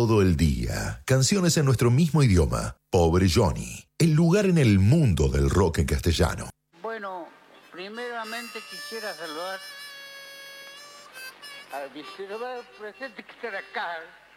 todo el día. Canciones en nuestro mismo idioma. Pobre Johnny. El lugar en el mundo del rock en castellano. Bueno, primeramente quisiera saludar al vicepresidente que está acá,